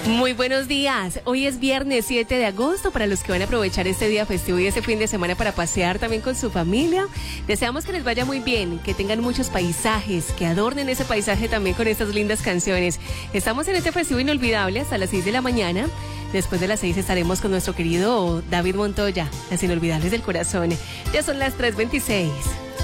Muy buenos días. Hoy es viernes 7 de agosto para los que van a aprovechar este día festivo y este fin de semana para pasear también con su familia. Deseamos que les vaya muy bien, que tengan muchos paisajes, que adornen ese paisaje también con estas lindas canciones. Estamos en este festivo inolvidable hasta las 6 de la mañana. Después de las 6 estaremos con nuestro querido David Montoya, las inolvidables del corazón. Ya son las 3:26.